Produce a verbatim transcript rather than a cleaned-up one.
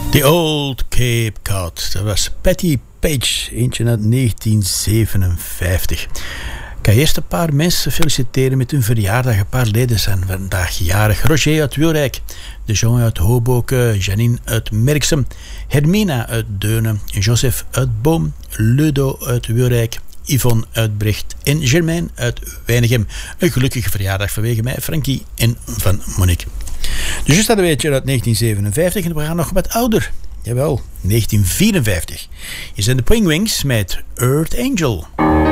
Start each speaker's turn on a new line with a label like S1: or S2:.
S1: The Old Cape Cod. Dat was Patti Page, eentje uit negentien zevenenvijftig. Ik ga eerst een paar mensen feliciteren met hun verjaardag. Een paar leden zijn vandaag jarig. Roger uit Wilrijk, De Jean uit Hoboken, Janine uit Merksem, Hermina uit Deunen, Joseph uit Boom, Ludo uit Wilrijk, Yvonne uit Brecht en Germain uit Weinigem. Een gelukkige verjaardag vanwege mij, Frankie en van Monique. Dus juist hadden we het uit negentien zevenenvijftig en we gaan nog wat ouder. Jawel, negentien vierenvijftig. Hier zijn de Penguins met Earth Angel.